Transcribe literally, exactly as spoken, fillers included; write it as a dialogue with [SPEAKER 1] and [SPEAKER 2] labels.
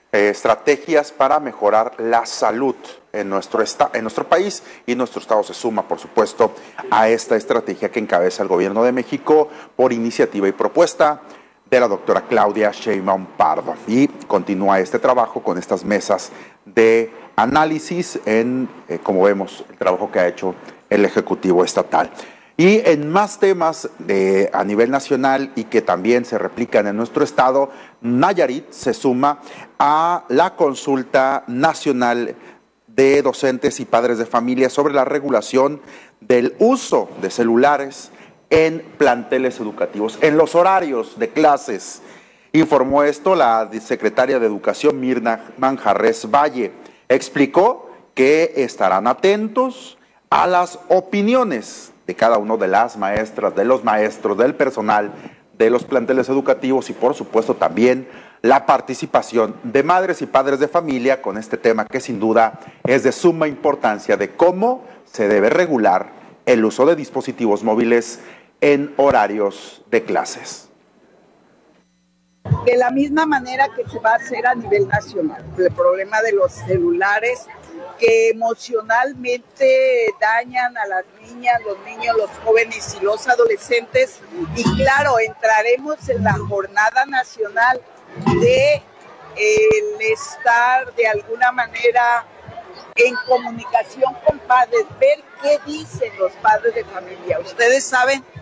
[SPEAKER 1] eh, estrategias para mejorar la salud en nuestro, esta, en nuestro país, y nuestro estado se suma, por supuesto, a esta estrategia que encabeza el gobierno de México por iniciativa y propuesta de la doctora Claudia Sheinbaum Pardo. Y continúa este trabajo con estas mesas de análisis en, eh, como vemos, el trabajo que ha hecho el Ejecutivo Estatal. Y en más temas de, a nivel nacional y que también se replican en nuestro estado, Nayarit se suma a la consulta nacional de docentes y padres de familia sobre la regulación del uso de celulares en planteles educativos, en los horarios de clases. Informó esto la secretaria de Educación, Mirna Manjarres Valle. Explicó que estarán atentos a las opiniones de cada uno de las maestras, de los maestros, del personal de los planteles educativos y, por supuesto, también la participación de madres y padres de familia con este tema que sin duda es de suma importancia de cómo se debe regular el uso de dispositivos móviles en horarios de clases.
[SPEAKER 2] De la misma manera que se va a hacer a nivel nacional, el problema de los celulares que emocionalmente dañan a las niñas, los niños, los jóvenes y los adolescentes. Y claro, entraremos en la jornada nacional de el estar de alguna manera en comunicación con padres, ver qué dicen los padres de familia. Ustedes saben